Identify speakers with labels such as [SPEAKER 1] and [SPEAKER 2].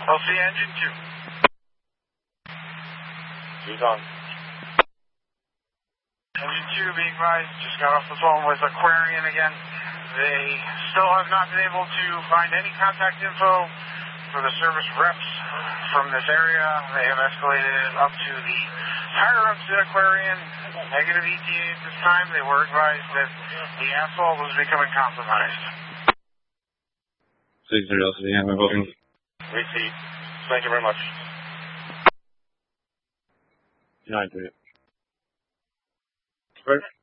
[SPEAKER 1] LC engine 2.
[SPEAKER 2] 2's on.
[SPEAKER 1] Engine 2, be advised, just got off the phone with Aquarian again. They still have not been able to find any contact info for the service reps from this area. They have escalated it up to the higher ups at Aquarian. Negative ETA at this time. They were advised that the asphalt was becoming compromised.
[SPEAKER 3] 60 LC, I'm voting.
[SPEAKER 2] Receipt. Thank you very much.
[SPEAKER 3] 9 to you.
[SPEAKER 2] Great.